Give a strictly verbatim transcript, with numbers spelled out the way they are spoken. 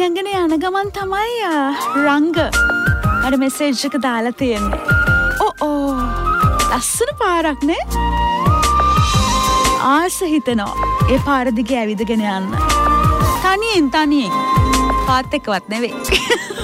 ලියංගන යන ගමන් තමයි රංග අර මෙසේජ් එක දාලා තියෙන්නේ. ඕ ඕ ලස්සන පාරක් නේ. ආස හිතෙනවා ඒ පාර දිගේ ඇවිදගෙන යන්න. තනියෙන් තනියෙන් පාත් එක්කවත් නෙවෙයි.